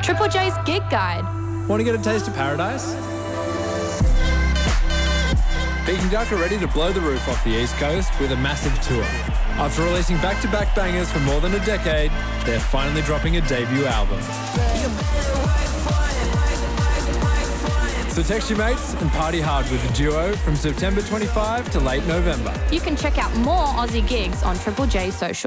Triple J's Gig Guide. Want to get a taste of paradise? Peking Duk are ready to blow the roof off the East Coast with a massive tour. After releasing back-to-back bangers for more than a decade, they're finally dropping a debut album. So text your mates and party hard with the duo from September 25 to late November. You can check out more Aussie gigs on Triple J Social.